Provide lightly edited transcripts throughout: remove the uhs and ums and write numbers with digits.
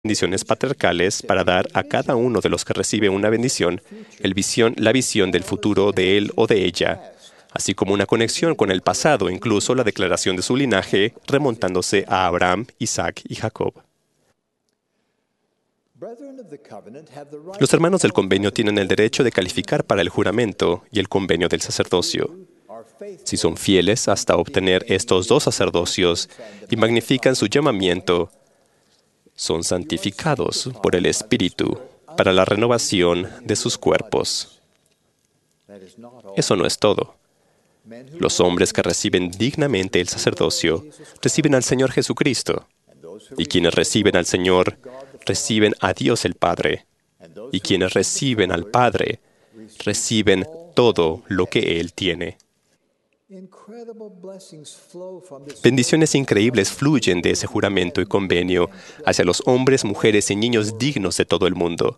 bendiciones patriarcales para dar a cada uno de los que recibe una bendición, la visión del futuro de él o de ella, así como una conexión con el pasado, incluso la declaración de su linaje, remontándose a Abraham, Isaac y Jacob. Los hermanos del convenio tienen el derecho de calificar para el juramento y el convenio del sacerdocio. Si son fieles hasta obtener estos dos sacerdocios y magnifican su llamamiento, son santificados por el Espíritu para la renovación de sus cuerpos. Eso no es todo. Los hombres que reciben dignamente el sacerdocio reciben al Señor Jesucristo, y quienes reciben al Señor reciben a Dios el Padre, y quienes reciben al Padre reciben todo lo que Él tiene. Bendiciones increíbles fluyen de ese juramento y convenio hacia los hombres, mujeres y niños dignos de todo el mundo.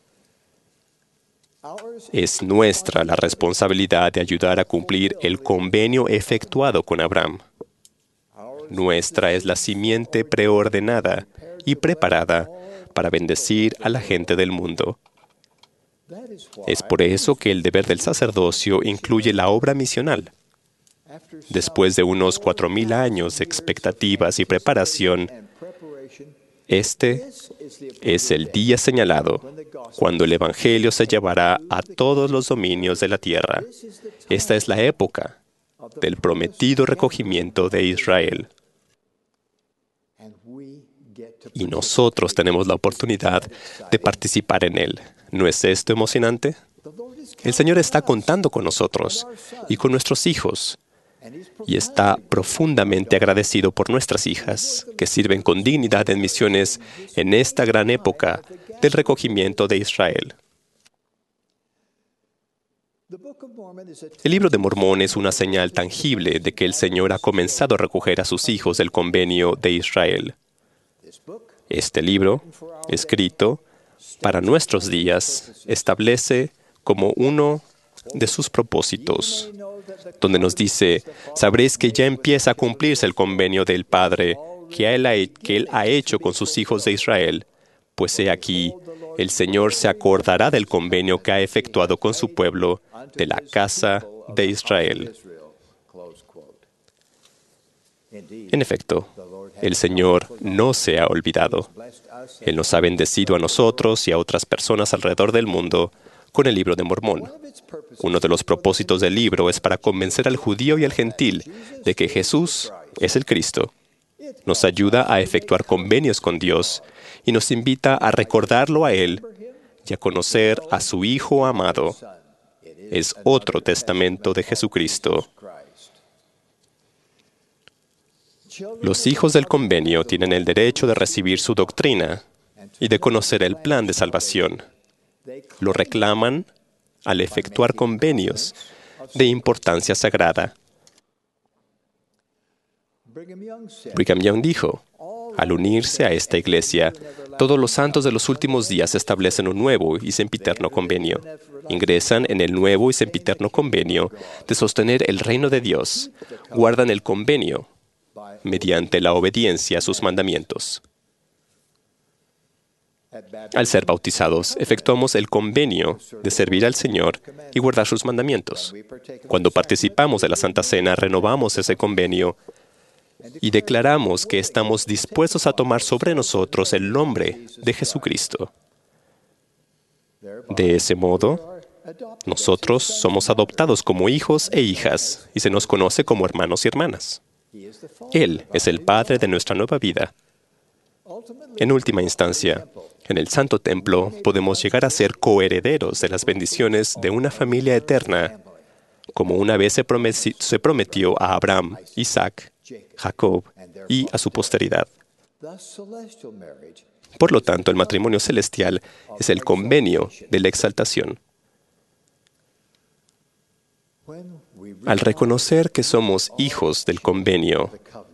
Es nuestra la responsabilidad de ayudar a cumplir el convenio efectuado con Abraham. Nuestra es la simiente preordenada y preparada para bendecir a la gente del mundo. Es por eso que el deber del sacerdocio incluye la obra misional. Después de unos 4,000 años de expectativas y preparación, este es el día señalado, cuando el Evangelio se llevará a todos los dominios de la tierra. Esta es la época del prometido recogimiento de Israel. Y nosotros tenemos la oportunidad de participar en él. ¿No es esto emocionante? El Señor está contando con nosotros y con nuestros hijos, y está profundamente agradecido por nuestras hijas, que sirven con dignidad en misiones en esta gran época del recogimiento de Israel. El libro de Mormón es una señal tangible de que el Señor ha comenzado a recoger a sus hijos del convenio de Israel. Este libro, escrito para nuestros días, establece como uno de sus propósitos, donde nos dice: sabréis que ya empieza a cumplirse el convenio del Padre que Él ha hecho con sus hijos de Israel, pues he aquí, el Señor se acordará del convenio que ha efectuado con su pueblo de la casa de Israel. En efecto, el Señor no se ha olvidado. Él nos ha bendecido a nosotros y a otras personas alrededor del mundo con el libro de Mormón. Uno de los propósitos del libro es para convencer al judío y al gentil de que Jesús es el Cristo. Nos ayuda a efectuar convenios con Dios y nos invita a recordarlo a Él y a conocer a su Hijo amado. Es otro testamento de Jesucristo. Los hijos del convenio tienen el derecho de recibir su doctrina y de conocer el plan de salvación. Lo reclaman al efectuar convenios de importancia sagrada. Brigham Young dijo: al unirse a esta iglesia, todos los santos de los últimos días establecen un nuevo y sempiterno convenio. Ingresan en el nuevo y sempiterno convenio de sostener el reino de Dios. Guardan el convenio mediante la obediencia a sus mandamientos. Al ser bautizados, efectuamos el convenio de servir al Señor y guardar sus mandamientos. Cuando participamos de la Santa Cena, renovamos ese convenio y declaramos que estamos dispuestos a tomar sobre nosotros el nombre de Jesucristo. De ese modo, nosotros somos adoptados como hijos e hijas y se nos conoce como hermanos y hermanas. Él es el Padre de nuestra nueva vida. En última instancia, en el Santo Templo podemos llegar a ser coherederos de las bendiciones de una familia eterna, como una vez se prometió a Abraham, Isaac, Jacob y a su posteridad. Por lo tanto, el matrimonio celestial es el convenio de la exaltación. Al reconocer que somos hijos del convenio,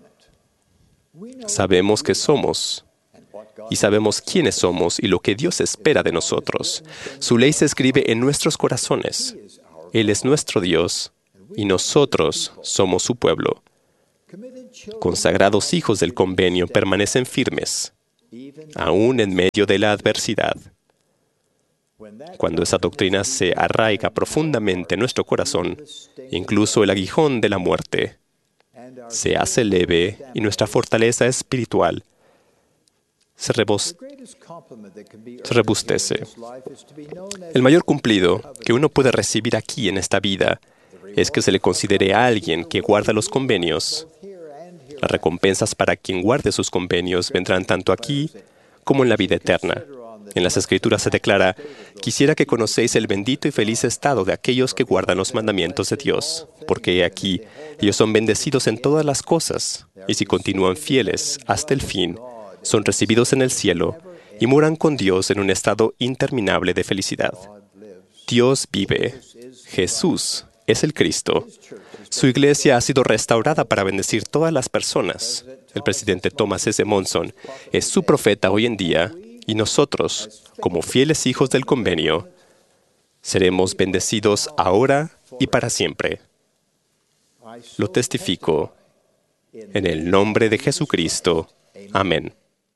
sabemos que somos y sabemos quiénes somos y lo que Dios espera de nosotros. Su ley se escribe en nuestros corazones. Él es nuestro Dios y nosotros somos su pueblo. Consagrados hijos del convenio permanecen firmes aún en medio de la adversidad. Cuando esa doctrina se arraiga profundamente en nuestro corazón, incluso el aguijón de la muerte se hace leve y nuestra fortaleza espiritual se robustece. El mayor cumplido que uno puede recibir aquí en esta vida es que se le considere a alguien que guarda los convenios. Las recompensas para quien guarde sus convenios vendrán tanto aquí como en la vida eterna. En las Escrituras se declara: quisiera que conocéis el bendito y feliz estado de aquellos que guardan los mandamientos de Dios, porque he aquí, ellos son bendecidos en todas las cosas, y si continúan fieles hasta el fin, son recibidos en el cielo y moran con Dios en un estado interminable de felicidad. Dios vive. Jesús es el Cristo. Su iglesia ha sido restaurada para bendecir todas las personas. El presidente Thomas S. Monson es su profeta hoy en día, y nosotros, como fieles hijos del convenio, seremos bendecidos ahora y para siempre. Lo testifico en el nombre de Jesucristo. Amén.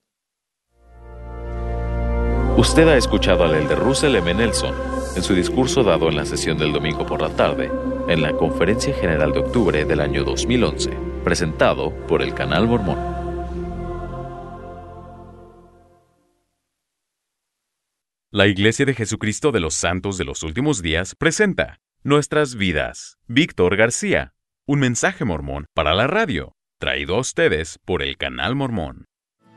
Usted ha escuchado al elder Russell M. Nelson en su discurso dado en la sesión del domingo por la tarde, en la Conferencia General de Octubre del año 2011, presentado por el Canal Mormón. La Iglesia de Jesucristo de los Santos de los Últimos Días presenta Nuestras Vidas. Víctor García, un mensaje mormón para la radio, traído a ustedes por el Canal Mormón.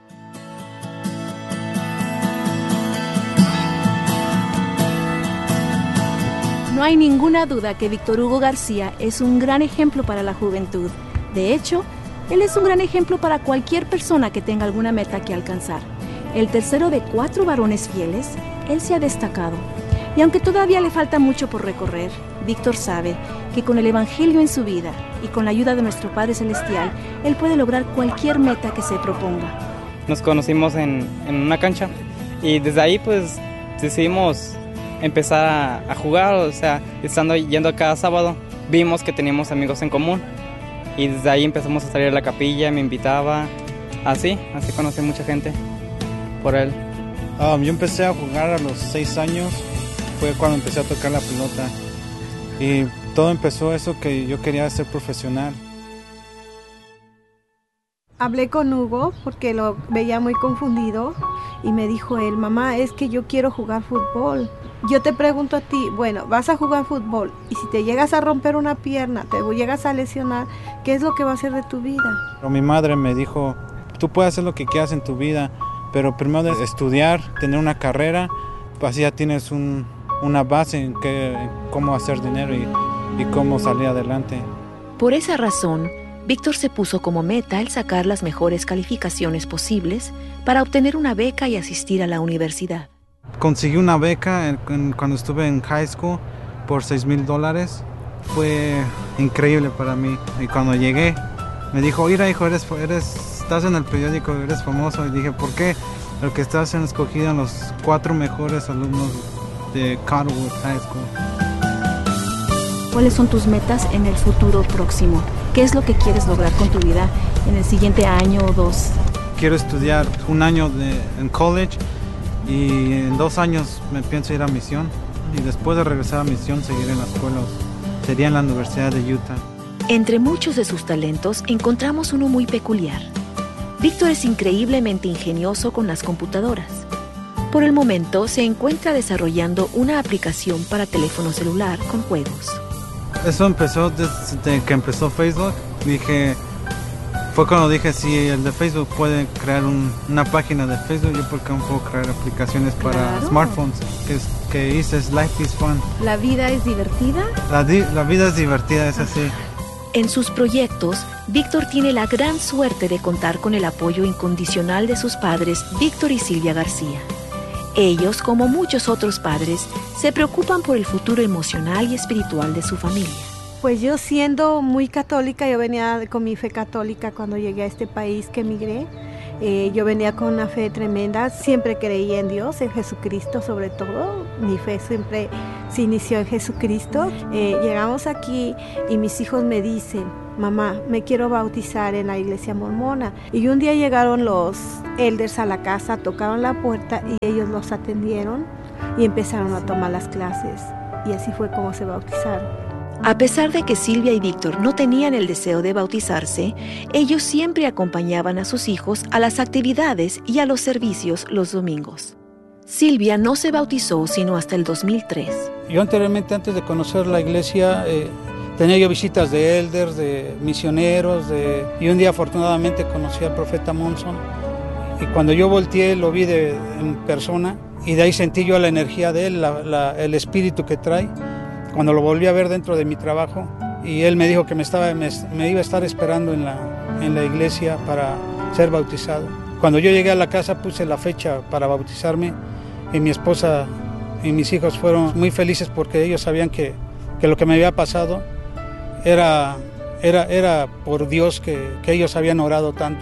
No hay ninguna duda que Víctor Hugo García es un gran ejemplo para la juventud. De hecho, él es un gran ejemplo para cualquier persona que tenga alguna meta que alcanzar. El tercero de 4 varones fieles, él se ha destacado. Y aunque todavía le falta mucho por recorrer, Víctor sabe que con el Evangelio en su vida y con la ayuda de nuestro Padre Celestial, él puede lograr cualquier meta que se proponga. Nos conocimos en una cancha y desde ahí pues decidimos empezar a jugar, o sea, yendo cada sábado, vimos que teníamos amigos en común y desde ahí empezamos a salir a la capilla, me invitaba, así conocí mucha gente por él. Yo empecé a jugar a los 6 años, fue cuando empecé a tocar la pelota y todo empezó eso que yo quería ser profesional. Hablé con Hugo porque lo veía muy confundido y me dijo él: mamá, es que yo quiero jugar fútbol. Yo te pregunto a ti, bueno, vas a jugar fútbol y si te llegas a romper una pierna, te llegas a lesionar, ¿qué es lo que va a hacer de tu vida? Pero mi madre me dijo: tú puedes hacer lo que quieras en tu vida, pero primero de estudiar, tener una carrera, así ya tienes una base en cómo hacer dinero y cómo salir adelante. Por esa razón, Víctor se puso como meta el sacar las mejores calificaciones posibles para obtener una beca y asistir a la universidad. Conseguí una beca cuando estuve en high school por $6,000. Fue increíble para mí. Y cuando llegué, me dijo: mira, hijo, estás en el periódico, eres famoso. Y dije: ¿por qué? Porque estás escogido en los 4 mejores alumnos de Cottonwood High School. ¿Cuáles son tus metas en el futuro próximo? ¿Qué es lo que quieres lograr con tu vida en el siguiente año o 2? Quiero estudiar 1 año en college y en 2 años me pienso ir a misión. Y después de regresar a misión, seguir en la escuela. Sería en la Universidad de Utah. Entre muchos de sus talentos encontramos uno muy peculiar. Víctor es increíblemente ingenioso con las computadoras. Por el momento se encuentra desarrollando una aplicación para teléfono celular con juegos. Eso empezó desde que empezó Facebook. Fue cuando dije: si el de Facebook puede crear una página de Facebook, yo por qué no puedo crear aplicaciones para smartphones. Que hice es Life is Fun. ¿La vida es divertida? La vida es divertida, es así. En sus proyectos, Víctor tiene la gran suerte de contar con el apoyo incondicional de sus padres, Víctor y Silvia García. Ellos, como muchos otros padres, se preocupan por el futuro emocional y espiritual de su familia. Pues yo, siendo muy católica, yo venía con mi fe católica cuando llegué a este país que emigré. Yo venía con una fe tremenda, siempre creí en Dios, en Jesucristo sobre todo. Mi fe siempre se inició en Jesucristo. Llegamos aquí y mis hijos me dicen: mamá, me quiero bautizar en la iglesia mormona. Y un día llegaron los elders a la casa, tocaron la puerta y ellos los atendieron y empezaron a tomar las clases. Y así fue como se bautizaron. A pesar de que Silvia y Víctor no tenían el deseo de bautizarse, ellos siempre acompañaban a sus hijos a las actividades y a los servicios los domingos. Silvia no se bautizó sino hasta el 2003. Yo anteriormente, antes de conocer la iglesia, tenía yo visitas de elders, de misioneros, y un día afortunadamente conocí al profeta Monson. Y cuando yo volteé, lo vi en persona, y de ahí sentí yo la energía de él, el espíritu que trae. Cuando lo volví a ver dentro de mi trabajo, y él me dijo que me iba a estar esperando en la iglesia para ser bautizado. Cuando yo llegué a la casa puse la fecha para bautizarme, y mi esposa y mis hijos fueron muy felices porque ellos sabían que lo que me había pasado era por Dios, que ellos habían orado tanto.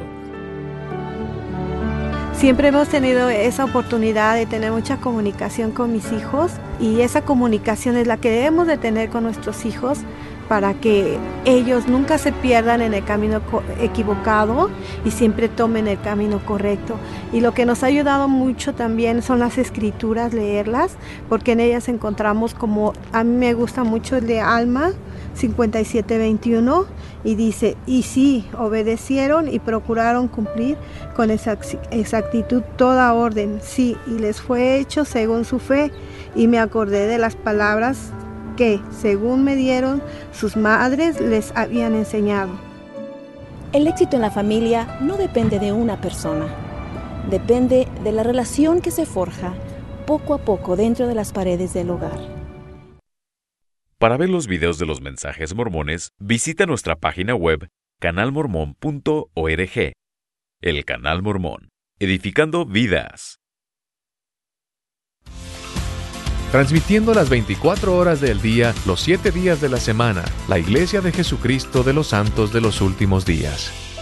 Siempre hemos tenido esa oportunidad de tener mucha comunicación con mis hijos, y esa comunicación es la que debemos de tener con nuestros hijos para que ellos nunca se pierdan en el camino equivocado y siempre tomen el camino correcto. Y lo que nos ha ayudado mucho también son las escrituras, leerlas, porque en ellas encontramos, como a mí me gusta mucho el de Alma 57:21, y dice: y sí, obedecieron y procuraron cumplir con exactitud toda orden, sí, y les fue hecho según su fe, y me acordé de las palabras que, según me dieron, sus madres les habían enseñado. El éxito en la familia no depende de una persona, depende de la relación que se forja poco a poco dentro de las paredes del hogar. Para ver los videos de los mensajes mormones, visita nuestra página web canalmormon.org. El Canal Mormón, edificando vidas. Transmitiendo las 24 horas del día, los 7 días de la semana, la Iglesia de Jesucristo de los Santos de los Últimos Días.